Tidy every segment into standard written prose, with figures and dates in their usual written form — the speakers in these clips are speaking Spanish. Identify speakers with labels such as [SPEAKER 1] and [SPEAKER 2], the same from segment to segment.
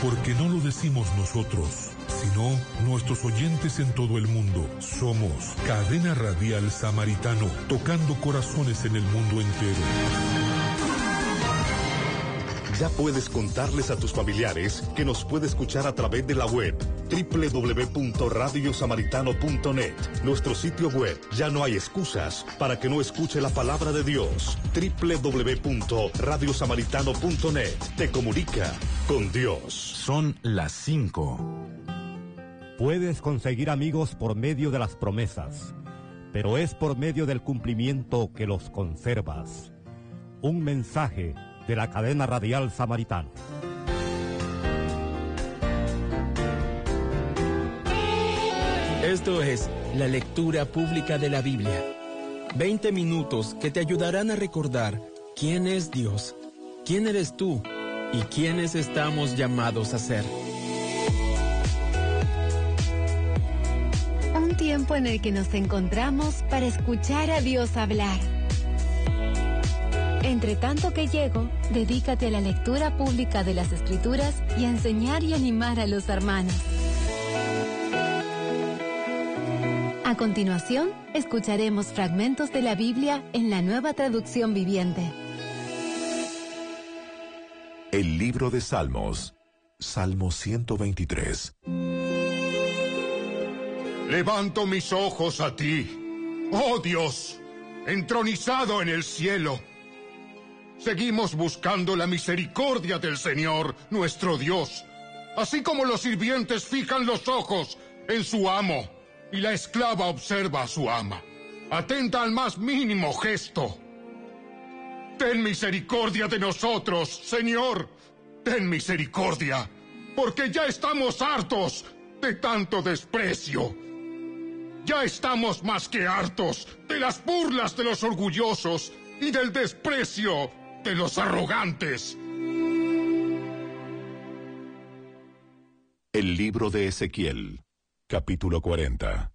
[SPEAKER 1] Porque no lo decimos nosotros, sino nuestros oyentes en todo el mundo. Somos Cadena Radial Samaritano, tocando corazones en el mundo entero.
[SPEAKER 2] Ya puedes contarles a tus familiares que nos puede escuchar a través de la web www.radiosamaritano.net. Nuestro sitio web. Ya no hay excusas para que no escuche la palabra de Dios. www.radiosamaritano.net. Te comunica con Dios.
[SPEAKER 3] Son las 5.
[SPEAKER 4] Puedes conseguir amigos por medio de las promesas, pero es por medio del cumplimiento que los conservas. Un mensaje de la Cadena Radial Samaritano.
[SPEAKER 5] Esto es la lectura pública de la Biblia. 20 minutos que te ayudarán a recordar quién es Dios, quién eres tú y quiénes estamos llamados a ser.
[SPEAKER 6] Un tiempo en el que nos encontramos para escuchar a Dios hablar. Entre tanto que llego, dedícate a la lectura pública de las Escrituras y a enseñar y animar a los hermanos. A continuación, escucharemos fragmentos de la Biblia en la Nueva Traducción Viviente.
[SPEAKER 3] El libro de Salmos, Salmo 123.
[SPEAKER 7] Levanto mis ojos a ti, oh Dios, entronizado en el cielo. Seguimos buscando la misericordia del Señor, nuestro Dios, así como los sirvientes fijan los ojos en su amo y la esclava observa a su ama, atenta al más mínimo gesto. Ten misericordia de nosotros, Señor, ten misericordia, porque ya estamos hartos de tanto desprecio. Ya estamos más que hartos de las burlas de los orgullosos y del desprecio de los arrogantes.
[SPEAKER 3] El libro de Ezequiel, capítulo 40.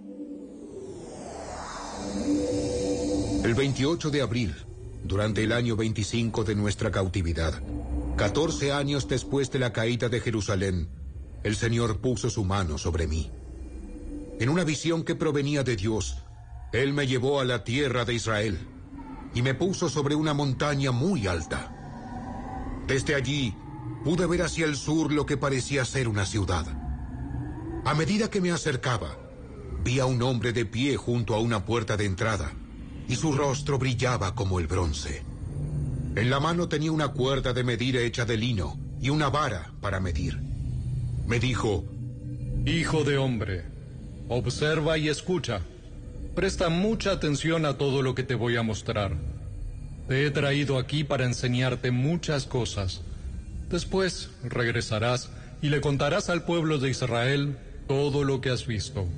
[SPEAKER 8] El 28 de abril, durante el año 25 de nuestra cautividad, 14 años después de la caída de Jerusalén, el Señor puso su mano sobre mí. En una visión que provenía de Dios, Él me llevó a la tierra de Israel y me puso sobre una montaña muy alta. Desde allí pude ver hacia el sur lo que parecía ser una ciudad. A medida que me acercaba, vi a un hombre de pie junto a una puerta de entrada, y su rostro brillaba como el bronce. En la mano tenía una cuerda de medir hecha de lino y una vara para medir. Me dijo:
[SPEAKER 9] Hijo de hombre, observa y escucha. Presta mucha atención a todo lo que te voy a mostrar. Te he traído aquí para enseñarte muchas cosas. Después regresarás y le contarás al pueblo de Israel todo lo que has visto.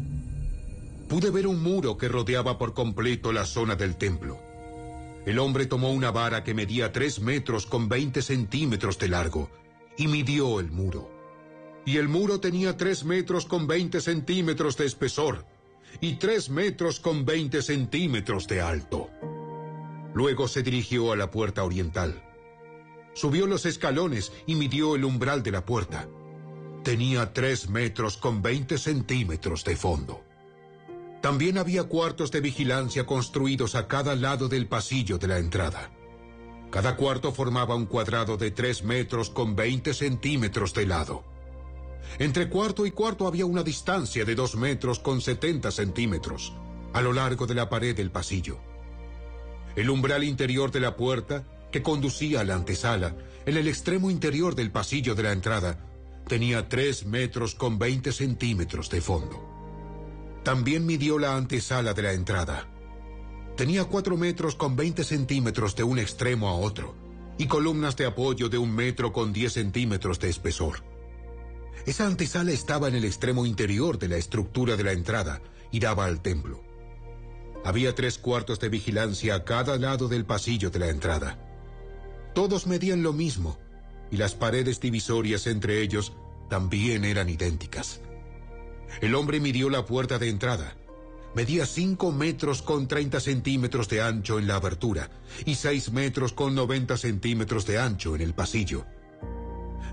[SPEAKER 8] Pude ver un muro que rodeaba por completo la zona del templo. El hombre tomó una vara que medía 3 metros con 20 centímetros de largo y midió el muro. Y el muro tenía 3 metros con 20 centímetros de espesor y 3 metros con 20 centímetros de alto. Luego se dirigió a la puerta oriental. Subió los escalones y midió el umbral de la puerta. Tenía 3 metros con 20 centímetros de fondo. También había cuartos de vigilancia construidos a cada lado del pasillo de la entrada. Cada cuarto formaba un cuadrado de 3 metros con 20 centímetros de lado. Entre cuarto y cuarto había una distancia de 2 metros con 70 centímetros, a lo largo de la pared del pasillo. El umbral interior de la puerta, que conducía a la antesala, en el extremo interior del pasillo de la entrada, tenía 3 metros con 20 centímetros de fondo. También midió la antesala de la entrada. Tenía 4 metros con 20 centímetros de un extremo a otro, y columnas de apoyo de 1 metro con 10 centímetros de espesor. Esa antesala estaba en el extremo interior de la estructura de la entrada y daba al templo. Había 3 cuartos de vigilancia a cada lado del pasillo de la entrada. Todos medían lo mismo, y las paredes divisorias entre ellos también eran idénticas. El hombre midió la puerta de entrada. Medía 5 metros con 30 centímetros de ancho en la abertura y 6 metros con 90 centímetros de ancho en el pasillo.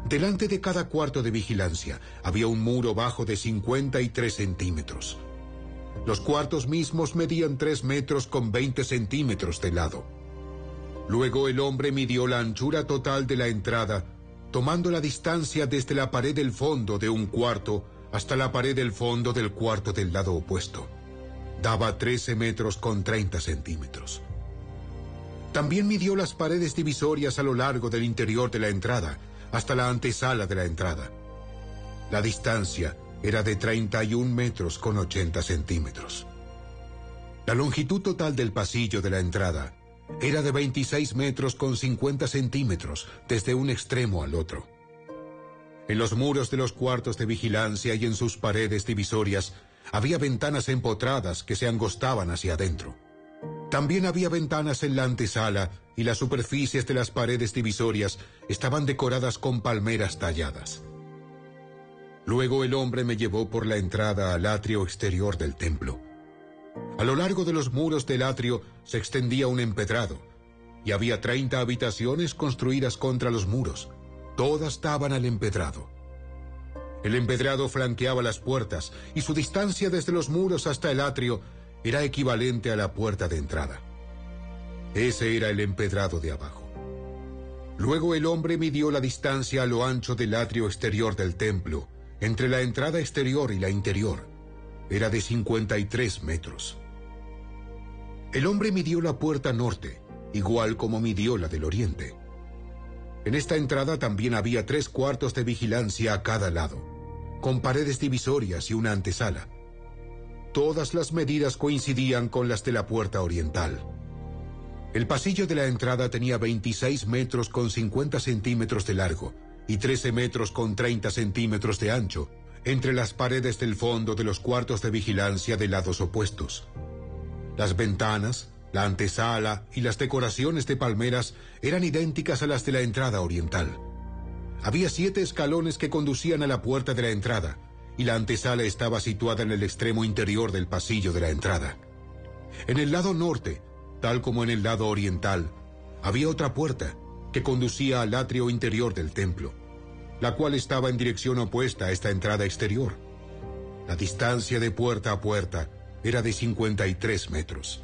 [SPEAKER 8] Delante de cada cuarto de vigilancia había un muro bajo de 53 centímetros. Los cuartos mismos medían 3 metros con 20 centímetros de lado. Luego el hombre midió la anchura total de la entrada, tomando la distancia desde la pared del fondo de un cuarto hasta la pared del fondo del cuarto del lado opuesto. Daba 13 metros con 30 centímetros. También midió las paredes divisorias a lo largo del interior de la entrada, hasta la antesala de la entrada. La distancia era de 31 metros con 80 centímetros. La longitud total del pasillo de la entrada era de 26 metros con 50 centímetros desde un extremo al otro. En los muros de los cuartos de vigilancia y en sus paredes divisorias había ventanas empotradas que se angostaban hacia adentro. También había ventanas en la antesala y las superficies de las paredes divisorias estaban decoradas con palmeras talladas. Luego el hombre me llevó por la entrada al atrio exterior del templo. A lo largo de los muros del atrio se extendía un empedrado, y había 30 habitaciones construidas contra los muros. Todas daban al empedrado. El empedrado flanqueaba las puertas, y su distancia desde los muros hasta el atrio era equivalente a la puerta de entrada. Ese era el empedrado de abajo. Luego el hombre midió la distancia a lo ancho del atrio exterior del templo, entre la entrada exterior y la interior. Era de 53 metros. El hombre midió la puerta norte, igual como midió la del oriente. En esta entrada también había 3 cuartos de vigilancia a cada lado, con paredes divisorias y una antesala. Todas las medidas coincidían con las de la puerta oriental. El pasillo de la entrada tenía 26 metros con 50 centímetros de largo y 13 metros con 30 centímetros de ancho, entre las paredes del fondo de los cuartos de vigilancia de lados opuestos. Las ventanas, la antesala y las decoraciones de palmeras eran idénticas a las de la entrada oriental. Había 7 escalones que conducían a la puerta de la entrada, y la antesala estaba situada en el extremo interior del pasillo de la entrada. En el lado norte, tal como en el lado oriental, había otra puerta que conducía al atrio interior del templo, la cual estaba en dirección opuesta a esta entrada exterior. La distancia de puerta a puerta era de 53 metros.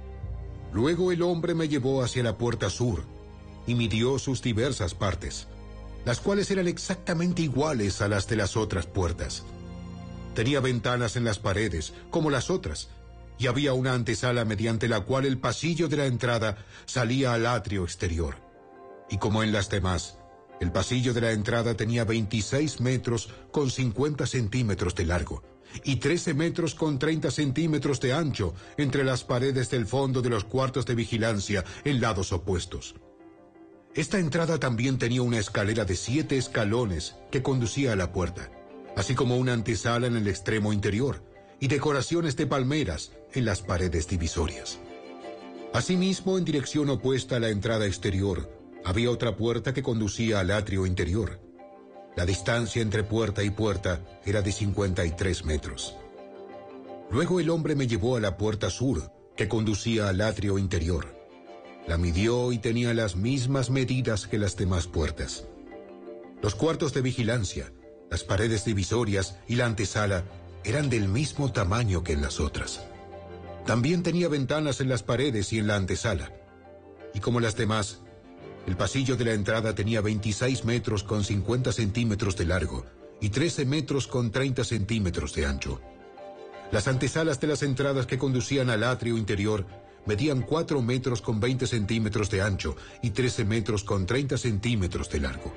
[SPEAKER 8] Luego el hombre me llevó hacia la puerta sur y midió sus diversas partes, las cuales eran exactamente iguales a las de las otras puertas. Tenía ventanas en las paredes, como las otras, y había una antesala mediante la cual el pasillo de la entrada salía al atrio exterior. Y como en las demás, el pasillo de la entrada tenía 26 metros con 50 centímetros de largo y 13 metros con 30 centímetros de ancho entre las paredes del fondo de los cuartos de vigilancia en lados opuestos. Esta entrada también tenía una escalera de 7 escalones que conducía a la puerta, así como una antesala en el extremo interior y decoraciones de palmeras en las paredes divisorias. Asimismo, en dirección opuesta a la entrada exterior, había otra puerta que conducía al atrio interior. La distancia entre puerta y puerta era de 53 metros. Luego el hombre me llevó a la puerta sur, que conducía al atrio interior. La midió y tenía las mismas medidas que las demás puertas. Los cuartos de vigilancia, las paredes divisorias y la antesala eran del mismo tamaño que en las otras. También tenía ventanas en las paredes y en la antesala. Y como las demás, el pasillo de la entrada tenía 26 metros con 50 centímetros de largo y 13 metros con 30 centímetros de ancho. Las antesalas de las entradas que conducían al atrio interior medían 4 metros con 20 centímetros de ancho y 13 metros con 30 centímetros de largo.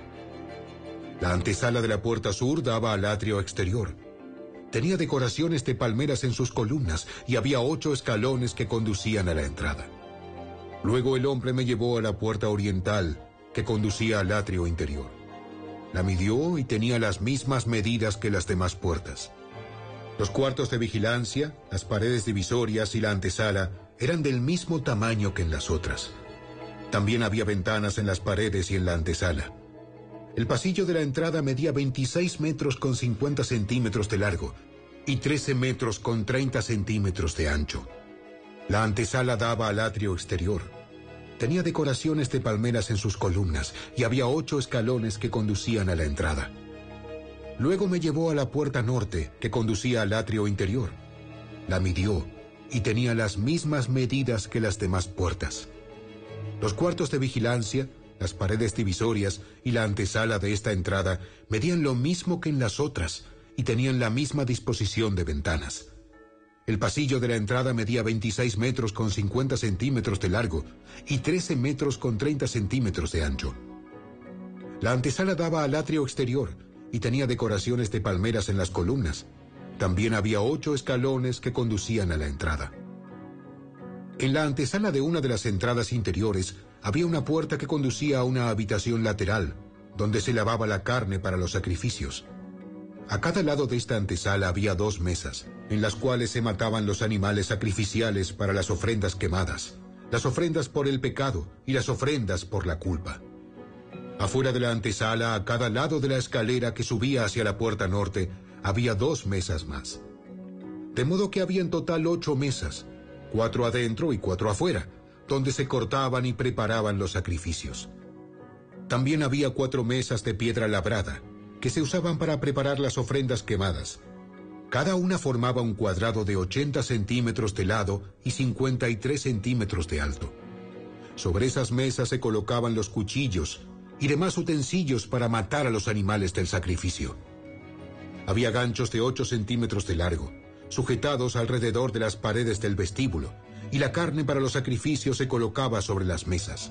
[SPEAKER 8] La antesala de la puerta sur daba al atrio exterior. Tenía decoraciones de palmeras en sus columnas y había 8 escalones que conducían a la entrada. Luego el hombre me llevó a la puerta oriental, que conducía al atrio interior. La midió y tenía las mismas medidas que las demás puertas. Los cuartos de vigilancia, las paredes divisorias y la antesala eran del mismo tamaño que en las otras. También había ventanas en las paredes y en la antesala. El pasillo de la entrada medía 26 metros con 50 centímetros de largo y 13 metros con 30 centímetros de ancho. La antesala daba al atrio exterior. Tenía decoraciones de palmeras en sus columnas y había 8 escalones que conducían a la entrada. Luego me llevó a la puerta norte que conducía al atrio interior. La midió y tenía las mismas medidas que las demás puertas. Los cuartos de vigilancia, las paredes divisorias y la antesala de esta entrada medían lo mismo que en las otras y tenían la misma disposición de ventanas. El pasillo de la entrada medía 26 metros con 50 centímetros de largo y 13 metros con 30 centímetros de ancho. La antesala daba al atrio exterior y tenía decoraciones de palmeras en las columnas. También había 8 escalones que conducían a la entrada. En la antesala de una de las entradas interiores había una puerta que conducía a una habitación lateral, donde se lavaba la carne para los sacrificios. A cada lado de esta antesala había 2 mesas, en las cuales se mataban los animales sacrificiales para las ofrendas quemadas, las ofrendas por el pecado y las ofrendas por la culpa. Afuera de la antesala, a cada lado de la escalera que subía hacia la puerta norte, había 2 mesas más. De modo que había en total 8 mesas, 4 adentro y 4 afuera, donde se cortaban y preparaban los sacrificios. También había 4 mesas de piedra labrada, que se usaban para preparar las ofrendas quemadas. Cada una formaba un cuadrado de 80 centímetros de lado y 53 centímetros de alto. Sobre esas mesas se colocaban los cuchillos y demás utensilios para matar a los animales del sacrificio. Había ganchos de 8 centímetros de largo, sujetados alrededor de las paredes del vestíbulo, y la carne para los sacrificios se colocaba sobre las mesas.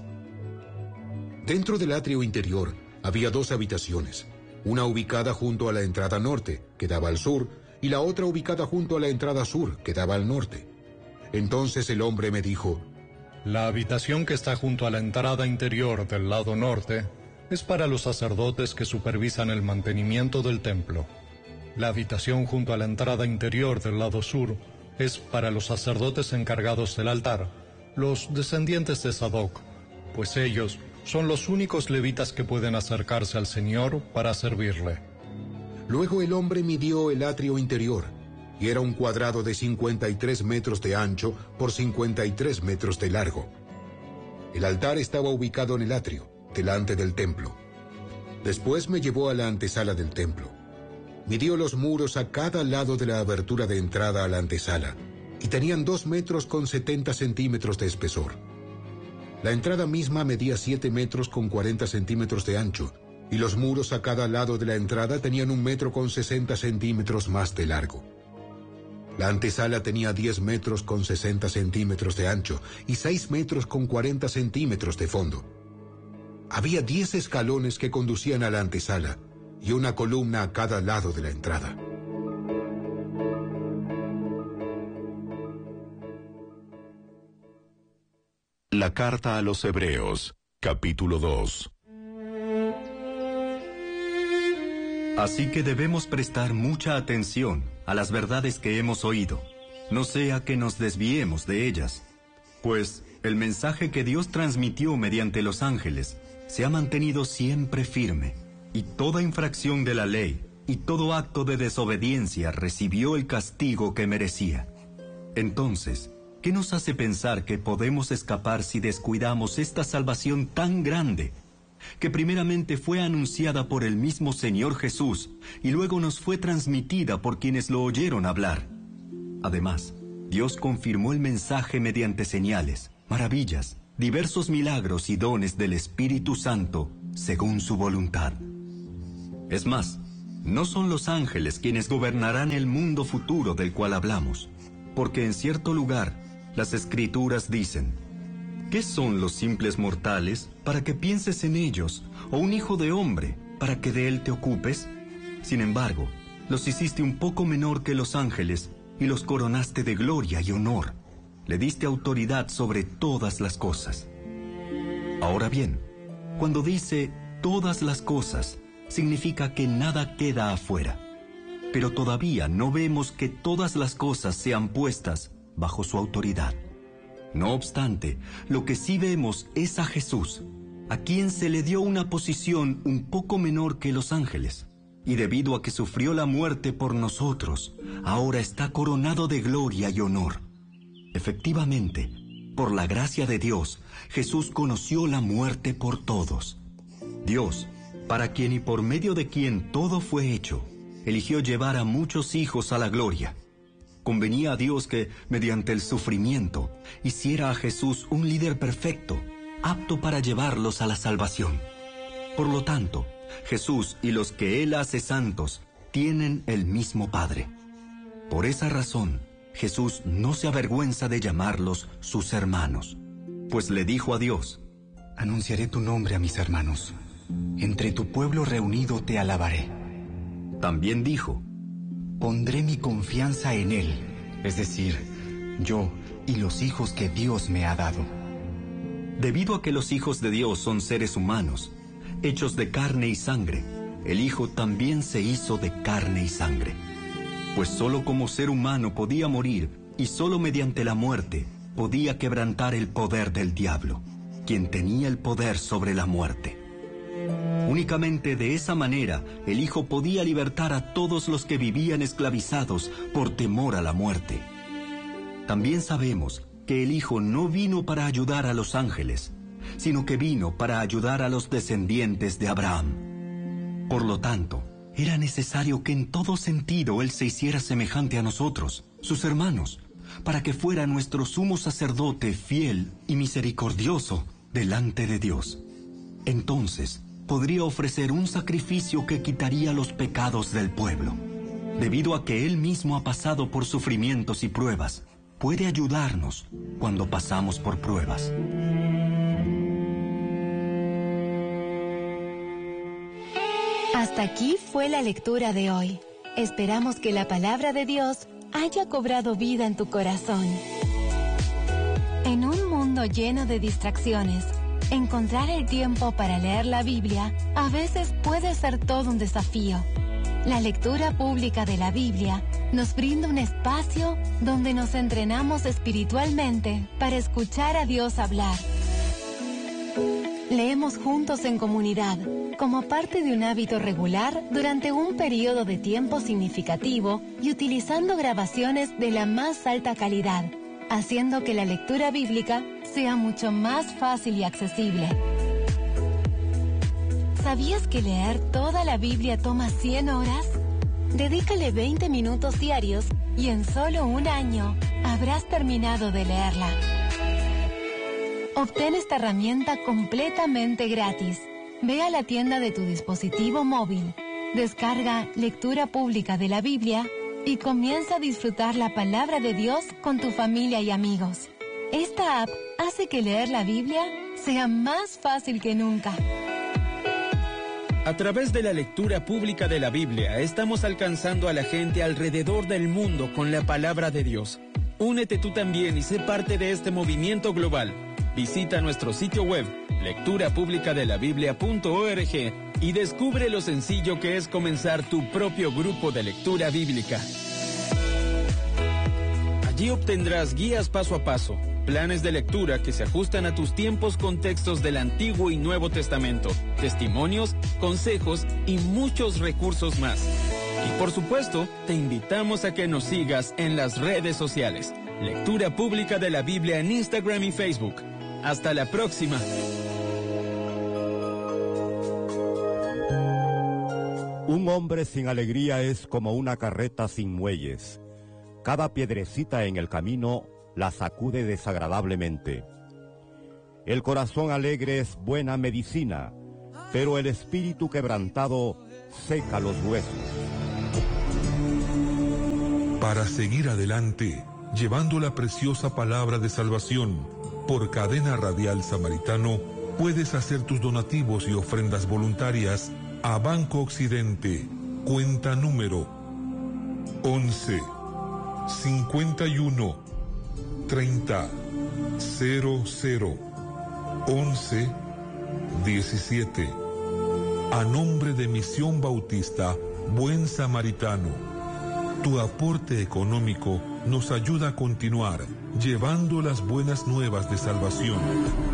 [SPEAKER 8] Dentro del atrio interior había 2 habitaciones, una ubicada junto a la entrada norte, que daba al sur, y la otra ubicada junto a la entrada sur, que daba al norte. Entonces el hombre me dijo:
[SPEAKER 9] La habitación que está junto a la entrada interior del lado norte es para los sacerdotes que supervisan el mantenimiento del templo. La habitación junto a la entrada interior del lado sur es para los sacerdotes encargados del altar, los descendientes de Sadoc, pues ellos son los únicos levitas que pueden acercarse al Señor para servirle.
[SPEAKER 8] Luego el hombre midió el atrio interior, y era un cuadrado de 53 metros de ancho por 53 metros de largo. El altar estaba ubicado en el atrio, delante del templo. Después me llevó a la antesala del templo. Midió los muros a cada lado de la abertura de entrada a la antesala, y tenían 2 metros con 70 centímetros de espesor. La entrada misma medía 7 metros con 40 centímetros de ancho, y los muros a cada lado de la entrada tenían 1 metro con 60 centímetros más de largo. La antesala tenía 10 metros con 60 centímetros de ancho y 6 metros con 40 centímetros de fondo. Había 10 escalones que conducían a la antesala y una columna a cada lado de la entrada.
[SPEAKER 3] La carta a los Hebreos, capítulo 2.
[SPEAKER 10] Así que debemos prestar mucha atención a las verdades que hemos oído, no sea que nos desviemos de ellas, pues el mensaje que Dios transmitió mediante los ángeles se ha mantenido siempre firme, y toda infracción de la ley y todo acto de desobediencia recibió el castigo que merecía. Entonces, ¿qué nos hace pensar que podemos escapar si descuidamos esta salvación tan grande, que primeramente fue anunciada por el mismo Señor Jesús y luego nos fue transmitida por quienes lo oyeron hablar? Además, Dios confirmó el mensaje mediante señales, maravillas, diversos milagros y dones del Espíritu Santo, según su voluntad. Es más, no son los ángeles quienes gobernarán el mundo futuro del cual hablamos, porque en cierto lugar las Escrituras dicen: ¿qué son los simples mortales para que pienses en ellos, o un hijo de hombre para que de él te ocupes? Sin embargo, los hiciste un poco menor que los ángeles y los coronaste de gloria y honor. Le diste autoridad sobre todas las cosas. Ahora bien, cuando dice todas las cosas, significa que nada queda afuera. Pero todavía no vemos que todas las cosas sean puestas bajo su autoridad. No obstante, lo que sí vemos es a Jesús, a quien se le dio una posición un poco menor que los ángeles, y debido a que sufrió la muerte por nosotros, ahora está coronado de gloria y honor. Efectivamente, por la gracia de Dios, Jesús conoció la muerte por todos. Dios, para quien y por medio de quien todo fue hecho, eligió llevar a muchos hijos a la gloria. Convenía a Dios que, mediante el sufrimiento, hiciera a Jesús un líder perfecto, apto para llevarlos a la salvación. Por lo tanto, Jesús y los que Él hace santos tienen el mismo Padre. Por esa razón, Jesús no se avergüenza de llamarlos sus hermanos, pues le dijo a Dios:
[SPEAKER 11] anunciaré tu nombre a mis hermanos. Entre tu pueblo reunido te alabaré.
[SPEAKER 10] También dijo:
[SPEAKER 11] pondré mi confianza en Él, es decir, yo y los hijos que Dios me ha dado.
[SPEAKER 10] Debido a que los hijos de Dios son seres humanos, hechos de carne y sangre, el Hijo también se hizo de carne y sangre. Pues solo como ser humano podía morir, y solo mediante la muerte podía quebrantar el poder del diablo, quien tenía el poder sobre la muerte. Únicamente de esa manera el Hijo podía libertar a todos los que vivían esclavizados por temor a la muerte. También sabemos que el Hijo no vino para ayudar a los ángeles, sino que vino para ayudar a los descendientes de Abraham. Por lo tanto, era necesario que en todo sentido Él se hiciera semejante a nosotros, sus hermanos, para que fuera nuestro sumo sacerdote fiel y misericordioso delante de Dios. Entonces, podría ofrecer un sacrificio que quitaría los pecados del pueblo. Debido a que Él mismo ha pasado por sufrimientos y pruebas, puede ayudarnos cuando pasamos por pruebas.
[SPEAKER 6] Hasta aquí fue la lectura de hoy. Esperamos que la palabra de Dios haya cobrado vida en tu corazón. En un mundo lleno de distracciones, encontrar el tiempo para leer la Biblia a veces puede ser todo un desafío. La lectura pública de la Biblia nos brinda un espacio donde nos entrenamos espiritualmente para escuchar a Dios hablar. Leemos juntos en comunidad, como parte de un hábito regular durante un periodo de tiempo significativo y utilizando grabaciones de la más alta calidad, haciendo que la lectura bíblica sea mucho más fácil y accesible. ¿Sabías que leer toda la Biblia toma 100 horas? Dedícale 20 minutos diarios y en solo un año habrás terminado de leerla. Obtén esta herramienta completamente gratis. Ve a la tienda de tu dispositivo móvil, descarga Lectura Pública de la Biblia y comienza a disfrutar la palabra de Dios con tu familia y amigos. Esta app hace que leer la Biblia sea más fácil que nunca.
[SPEAKER 5] A través de la lectura pública de la Biblia, estamos alcanzando a la gente alrededor del mundo con la palabra de Dios. Únete tú también y sé parte de este movimiento global. Visita nuestro sitio web, lecturapublicadelabiblia.org, y descubre lo sencillo que es comenzar tu propio grupo de lectura bíblica. Allí obtendrás guías paso a paso, planes de lectura que se ajustan a tus tiempos con textos del Antiguo y Nuevo Testamento, testimonios, consejos y muchos recursos más. Y por supuesto, te invitamos a que nos sigas en las redes sociales. Lectura Pública de la Biblia en Instagram y Facebook. Hasta la próxima.
[SPEAKER 4] Un hombre sin alegría es como una carreta sin muelles. Cada piedrecita en el camino la sacude desagradablemente. El corazón alegre es buena medicina, pero el espíritu quebrantado seca los huesos.
[SPEAKER 1] Para seguir adelante, llevando la preciosa palabra de salvación, por Cadena Radial Samaritano, puedes hacer tus donativos y ofrendas voluntarias a Banco Occidente, cuenta número 11 51 30 00 11 17. A nombre de Misión Bautista Buen Samaritano. Tu aporte económico nos ayuda a continuar llevando las buenas nuevas de salvación.